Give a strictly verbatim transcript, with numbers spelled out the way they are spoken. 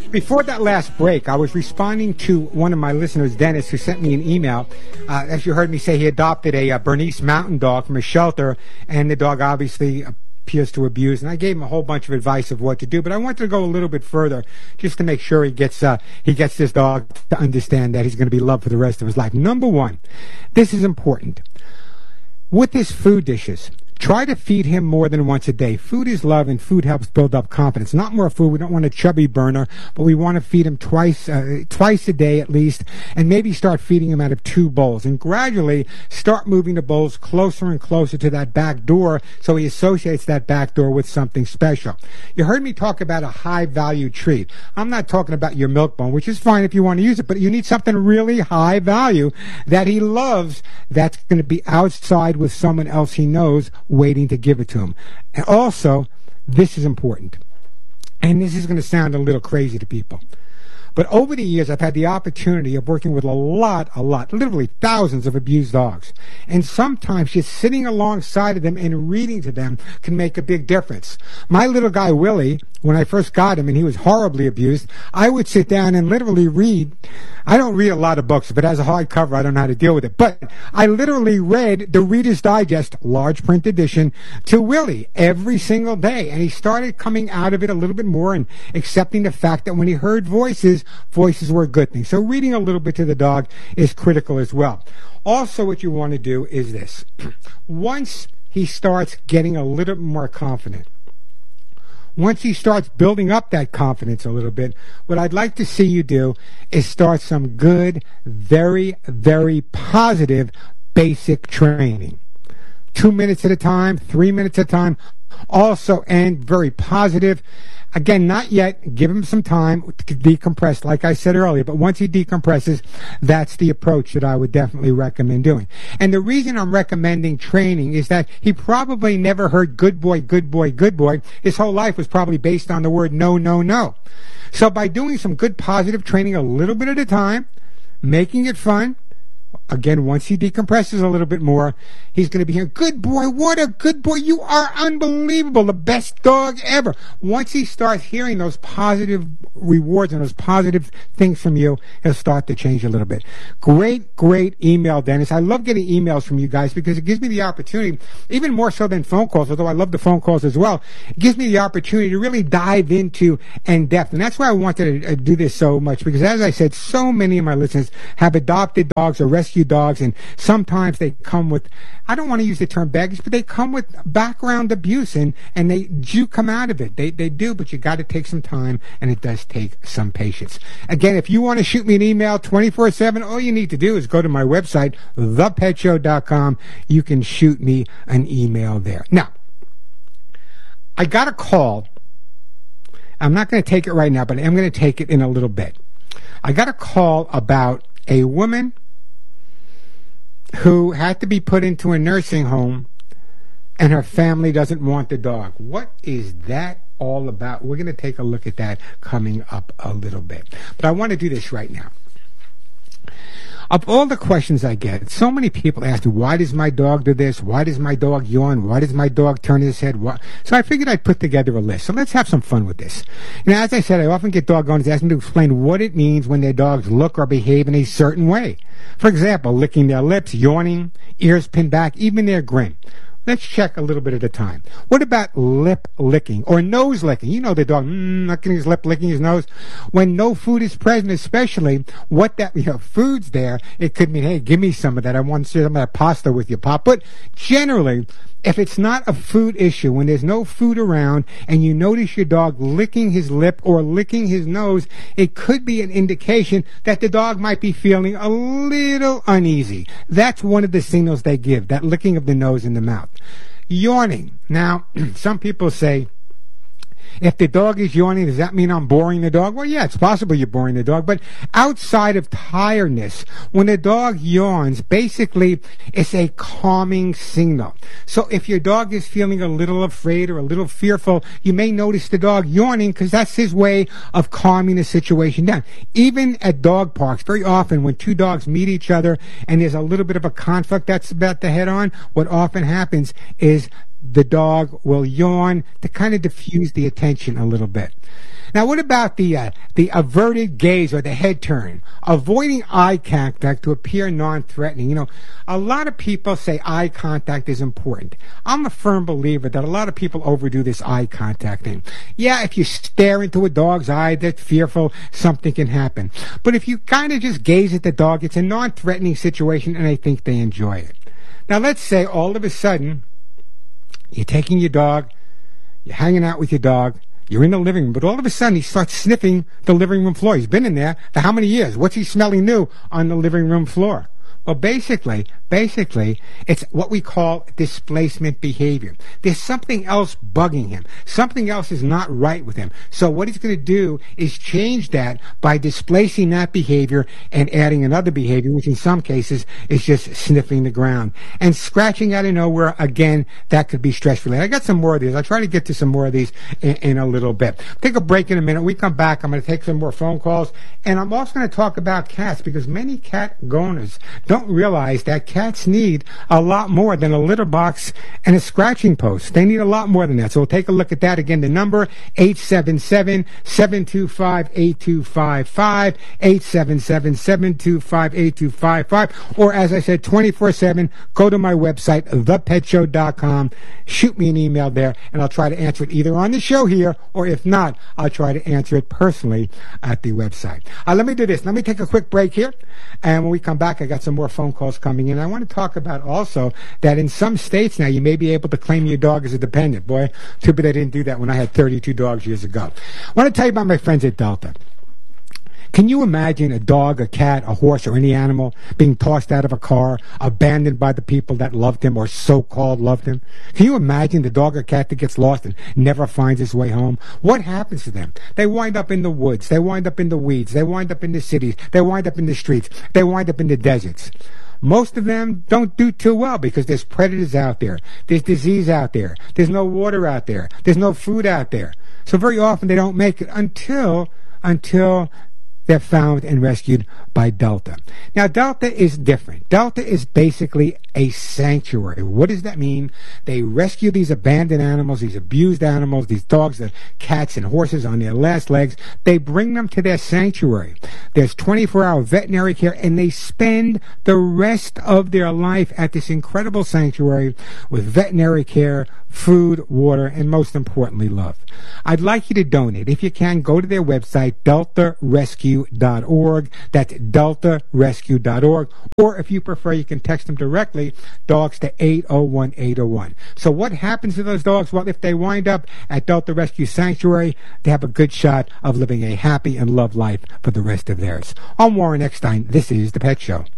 Before that last break, I was responding to one of my listeners, Dennis, who sent me an email. Uh, as you heard me say, he adopted a, a Bernese Mountain Dog from a shelter, and the dog obviously appears to abuse. And I gave him a whole bunch of advice of what to do, but I wanted to go a little bit further just to make sure he gets uh, he gets this dog to understand that he's going to be loved for the rest of his life. Number one, this is important. With his food dishes, try to feed him more than once a day. Food is love, and food helps build up confidence. Not more food. We don't want a chubby burner, but we want to feed him twice, uh, twice a day at least, and maybe start feeding him out of two bowls. And gradually start moving the bowls closer and closer to that back door, so he associates that back door with something special. You heard me talk about a high-value treat. I'm not talking about your milk bone, which is fine if you want to use it, but you need something really high value that he loves that's going to be outside with someone else he knows waiting to give it to him. And also, this is important, and this is going to sound a little crazy to people, but over the years I've had the opportunity of working with a lot, a lot, literally thousands of abused dogs, and sometimes just sitting alongside of them and reading to them can make a big difference. My little guy Willie, when I first got him and he was horribly abused, I would sit down and literally read. I don't read a lot of books. If it has a hardcover, I don't know how to deal with it. But I literally read the Reader's Digest, large print edition, to Willie every single day. And he started coming out of it a little bit more and accepting the fact that when he heard voices, voices were a good thing. So reading a little bit to the dog is critical as well. Also, what you want to do is this. Once he starts getting a little more confident, once he starts building up that confidence a little bit, what I'd like to see you do is start some good, very, very positive basic training. Two minutes at a time, three minutes at a time. Also, and very positive. Again, not yet. Give him some time to decompress, like I said earlier. But once he decompresses, that's the approach that I would definitely recommend doing. And the reason I'm recommending training is that he probably never heard good boy, good boy, good boy. His whole life was probably based on the word no, no, no. So by doing some good positive training a little bit at a time, making it fun, again, once he decompresses a little bit more, he's going to be hearing, good boy, what a good boy, you are unbelievable, the best dog ever. Once he starts hearing those positive rewards and those positive things from you, he'll start to change a little bit. Great, great email, Dennis. I love getting emails from you guys because it gives me the opportunity, even more so than phone calls, although I love the phone calls as well, it gives me the opportunity to really dive into in depth. And that's why I wanted to do this so much, because as I said, so many of my listeners have adopted dogs or rescue dogs, and sometimes they come with, I don't want to use the term baggage, but they come with background abuse, and, and they do come out of it. They they do, but you got to take some time, and it does take some patience. Again, if you want to shoot me an email twenty-four seven, all you need to do is go to my website, the pet show dot com. You can shoot me an email there. Now, I got a call. I'm not going to take it right now, but I'm going to take it in a little bit. I got a call about a woman who had to be put into a nursing home, and her family doesn't want the dog. What is that all about? We're going to take a look at that coming up a little bit. But I want to do this right now. Of all the questions I get, so many people ask me, why does my dog do this? Why does my dog yawn? Why does my dog turn his head? Why? So I figured I'd put together a list. So let's have some fun with this. You know, as I said, I often get dog owners asking me to explain what it means when their dogs look or behave in a certain way. For example, licking their lips, yawning, ears pinned back, even their grin. Let's check a little bit at a time. What about lip licking or nose licking? You know the dog mm, licking his lip, licking his nose. When no food is present, especially what that, you know, food's there, it could mean, hey, give me some of that. I want some of that pasta with you, Pop. But generally, if it's not a food issue, when there's no food around and you notice your dog licking his lip or licking his nose, it could be an indication that the dog might be feeling a little uneasy. That's one of the signals they give, that licking of the nose and the mouth. Yawning. Now, some people say, if the dog is yawning, does that mean I'm boring the dog? Well, yeah, it's possible you're boring the dog, but outside of tiredness, when a dog yawns, basically it's a calming signal. So if your dog is feeling a little afraid or a little fearful, you may notice the dog yawning because that's his way of calming the situation down. Even at dog parks, very often when two dogs meet each other and there's a little bit of a conflict that's about to head on, what often happens is the dog will yawn to kind of diffuse the attention a little bit. Now, what about the uh, the averted gaze or the head turn? Avoiding eye contact to appear non-threatening. You know, a lot of people say eye contact is important. I'm a firm believer that a lot of people overdo this eye contact thing. Yeah, if you stare into a dog's eye that's fearful, something can happen. But if you kind of just gaze at the dog, it's a non-threatening situation, and I think they enjoy it. Now, let's say all of a sudden, you're taking your dog, you're hanging out with your dog, you're in the living room, but all of a sudden he starts sniffing the living room floor. He's been in there for how many years? What's he smelling new on the living room floor? Well, basically, basically, it's what we call displacement behavior. There's something else bugging him. Something else is not right with him. So what he's going to do is change that by displacing that behavior and adding another behavior, which in some cases is just sniffing the ground. And scratching out of nowhere, again, that could be stress-related. I got some more of these. I'll try to get to some more of these in, in a little bit. Take a break in a minute. We come back. I'm going to take some more phone calls. And I'm also going to talk about cats, because many cat owners don't realize that cats need a lot more than a litter box and a scratching post. They need a lot more than that. So we'll take a look at that. Again, the number, eight seven seven, seven two five, eight two five five, eight seven seven, seven two five, eight two five five, or as I said, twenty-four seven, go to my website, the pet show dot com, shoot me an email there, and I'll try to answer it either on the show here, or if not, I'll try to answer it personally at the website. Uh, let me do this. Let me take a quick break here, and when we come back, I got some more phone calls coming in. I want to talk about also that in some states now you may be able to claim your dog as a dependent. Boy, too bad I didn't do that when I had thirty-two dogs years ago. I want to tell you about my friends at Delta. Can you imagine a dog, a cat, a horse, or any animal being tossed out of a car, abandoned by the people that loved him or so-called loved him? Can you imagine the dog or cat that gets lost and never finds its way home? What happens to them? They wind up in the woods. They wind up in the weeds. They wind up in the cities. They wind up in the streets. They wind up in the deserts. Most of them don't do too well because there's predators out there. There's disease out there. There's no water out there. There's no food out there. So very often they don't make it until, until they're found and rescued by Delta. Now, Delta is different. Delta is basically a sanctuary. What does that mean? They rescue these abandoned animals, these abused animals, these dogs, the cats and horses on their last legs. They bring them to their sanctuary. There's twenty-four hour veterinary care, and they spend the rest of their life at this incredible sanctuary with veterinary care, food, water, and most importantly, love. I'd like you to donate. If you can, go to their website, delta rescue dot org. That's delta rescue dot org. Or if you prefer, you can text them directly, dogs, to eight oh one, eight oh one. So what happens to those dogs? Well, if they wind up at Delta Rescue Sanctuary, they have a good shot of living a happy and loved life for the rest of theirs. I'm Warren Eckstein. This is The Pet Show.